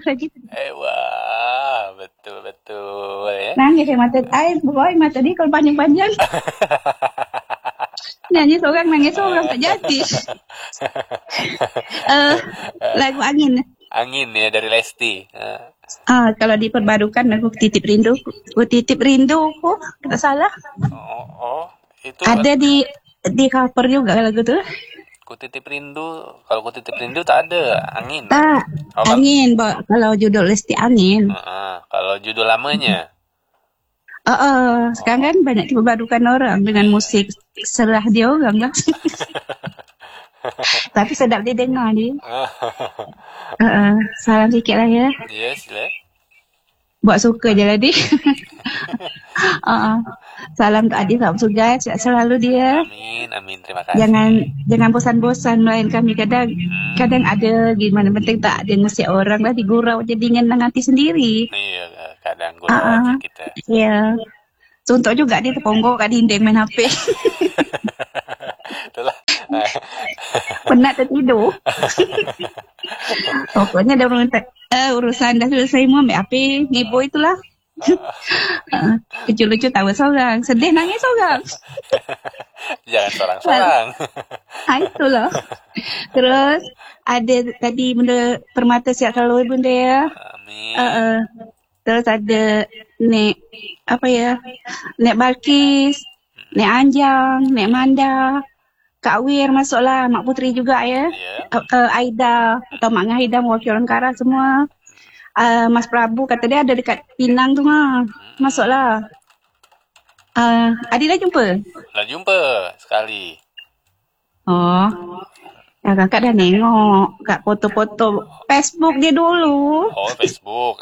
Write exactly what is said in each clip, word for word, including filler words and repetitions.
gitu. Eh, wah, betul betul ya. Nangis ya mata air, boy mata dia kalau panjang-panjang. Nyanyi seorang nangis seorang tak jadi. uh, lagu angin. Angin ya dari Lesti. Uh. Ah, kalau diperbarukan lagu Titip Rindu, ku titip rinduku, tidak salah. Oh, oh, itu ada di di cover juga lagu tuh. Ku titip rindu, kalau ku titip rindu tak ada angin. Tak, oh, angin, kalau, kalau judul Lesti angin. Uh, kalau judul lamanya. Uh, uh, sekarang kan banyak diperbarukan orang dengan musik serah dia orang lah. Tapi sedap didengar dia. uh, uh, salam sikit lah ya. Ya, sila. Buat suka je lah dia. uh, salam untuk adik Sam Sugai, selalu dia. Amin, amin, terima kasih. Jangan jangan bosan-bosan lain kami kadang hmm. kadang ada gimana penting tak ada ngusik orang lah digurau jadi ngenang hati sendiri. Iya, kadang gurau uh, aja kita. Iya. Contoh juga dia terponggok kat dinding main H P. Itulah. Penat tertidur. Pokoknya dah uh, urusan dah selesai semua ambil H P, ngebo itulah. uh, lucu-lucu tawa seorang, sedih nangis seorang. Jangan seorang-seorang. Ah, itulah. Terus ada tadi benda permata siap selalu benda ya. Amin. Uh, uh, terus ada Nek apa ya? Nek Balkis, Nek Anjang, Nek Manda, Kak Wir masuklah, Mak Putri juga ya. Yeah. Uh, uh, Aida atau Mak Ngahida mewakili Kara semua. Uh, Mas Prabu kata dia ada dekat Pinang tu mah. Masuklah. Uh, Adi dah jumpa? Dah jumpa sekali. Oh. Ya, kakak dah nengok kat foto-foto Facebook dia dulu. Oh, Facebook.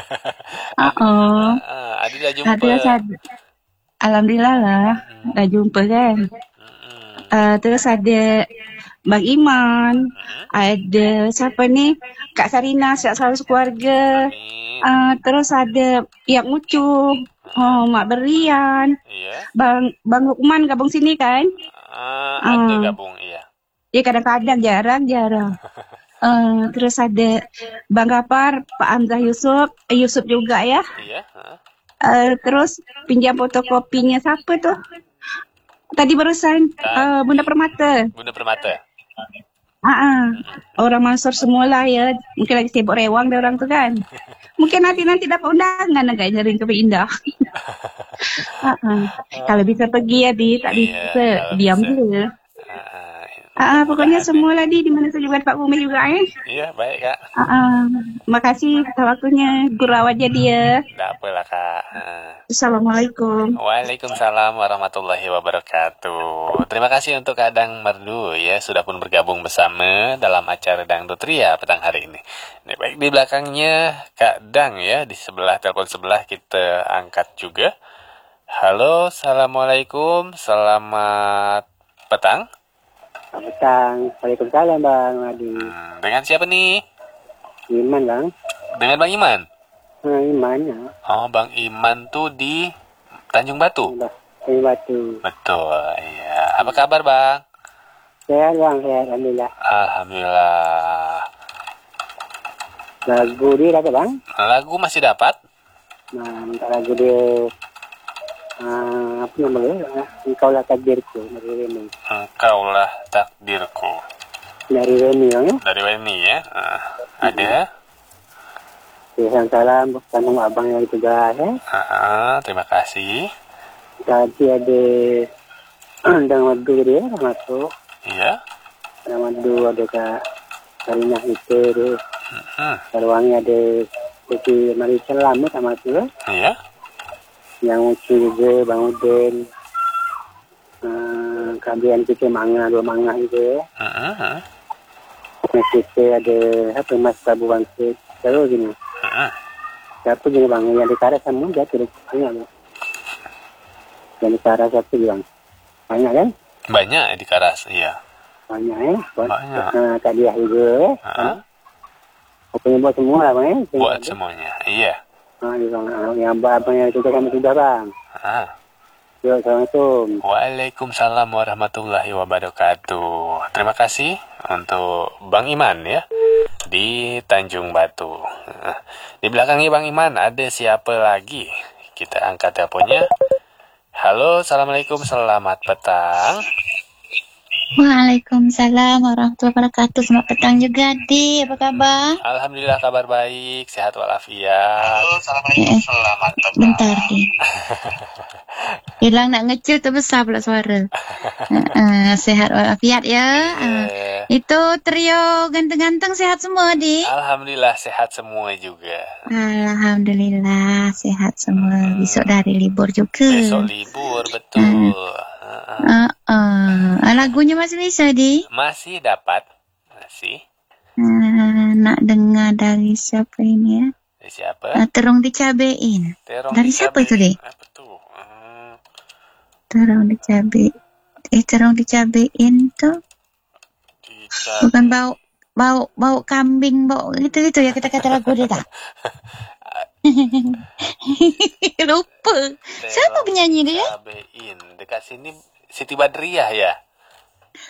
Uh-uh. uh, Adi dah jumpa. Adi dah Alhamdulillah lah. Hmm. Dah jumpa kan. Hmm. Uh, terus ada Bang Iman. Hmm. Ada siapa ni? Kak Sarina, siap selalu sekeluarga. Uh, terus ada Yak Mucu. Oh, Mak Berian. Iya. Bang Bang Lukman gabung sini kan? Uh, ada uh. gabung, iya. Ya kadang-kadang jarang-jarang. uh, terus ada Bang Gapar, Pak Hamzah Yusuf, eh, Yusuf juga ya. Iya. Uh. Uh, terus pinjam fotokopinya siapa tuh? Tadi barusan uh, Bunda Permata. Bunda Permata. Ah, uh-uh. Orang Mansur semula ya. Mungkin lagi sibuk rewang deh orang tu kan. Mungkin nanti-nanti dapat undangan agak nyering ke Indah. uh-uh. Kalau bisa pergi ya, Di. Tak bisa. Iya, diam je. Ah, uh, pokoknya semua lah di di mana saja juga Pak Bumi juga eh. Iya, baik Kak. Ah, uh, makasih atas waktunya. Gurau aja dia. Enggak apalah Kak. Uh. Assalamualaikum. Waalaikumsalam warahmatullahi wabarakatuh. Terima kasih untuk Kak Dang Merdu ya sudah pun bergabung bersama dalam acara Dangdut Ria petang hari ini. Nih, baik di belakangnya Kak Dang ya, di sebelah telepon sebelah kita angkat juga. Halo, assalamualaikum, selamat petang. Selamat petang. Waalaikumsalam Bang Adi. Hmm, dengan siapa nih? Iman Bang. Dengan Bang Iman? Bang Iman ya. Oh, Bang Iman tuh di Tanjung Batu? Tanjung Batu. Betul, iya. Apa kabar Bang? Sehat Bang, sehat. Alhamdulillah. Alhamdulillah. Lagu dia dapat Bang? Lagu masih dapat? Nah, minta lagu dia. Uh, apa namanya? Engkaulah takdirku dari Reni. Engkaulah takdirku. Dari Reni ya? Dari Reni ya. Uh, ada. Salam salam buat kamu abang yang juga ya. Uh, terima kasih. Tadi ada Dang Madu dia masuk. Iya. Dang Madu ada Kak Karina itu deh. Uh-huh. Sarwangi ada Putri Maricel Lamu sama tu. Iya. Yang lucu juga Bang Udin. Uh, kemudian kita manga dua manga itu ya. Uh-huh. Kita ada apa Mas Prabu Wangsit. Terus gini. Uh-huh. Siapa gini Bang yang di Karas semua dia tidak banyak. Yang di Karas siapa bilang? Banyak kan? Banyak di Karas, iya. Banyak ya. Banyak. Nah, Kak Diah juga ya. Uh-huh. Pokoknya buat semua lah Bang ya. Buat semuanya, iya. Ah, yang abang yang itu kami sudah Bang. Ah. Yo, assalamualaikum. Waalaikumsalam warahmatullahi wabarakatuh. Terima kasih untuk Bang Iman ya di Tanjung Batu. Nah, di belakangnya Bang Iman ada siapa lagi? Kita angkat teleponnya. Halo, assalamualaikum, selamat petang. Waalaikumsalam warahmatullahi wabarakatuh. Selamat petang juga, Di. Apa kabar? Alhamdulillah kabar baik, sehat walafiat. Halo, assalamualaikum, eh, selamat petang. Bentar, Di. Hilang nak ngecil terbesar pula suara. uh, sehat walafiat ya. Uh, itu trio ganteng-ganteng sehat semua, Di. Alhamdulillah sehat semua juga. Alhamdulillah sehat semua. Hmm. Besok dari libur juga. Besok libur, betul. Uh. Uh, uh, lagunya masih bisa, Di? Masih dapat, masih. Uh, nak dengar dari siapa ini ya? Dari siapa? Uh, terong dicabein. Terong dari dicabein. Siapa itu, Di? Apa tuh? Uh. Terong dicabein. Eh, terong dicabein tuh. Dicabe. Bukan bau bau bau kambing, bau itu itu ya kita kata lagu dia tak? Lupa. Terong siapa penyanyi dia? Dicabein. Dekat sini Siti Badriah ya?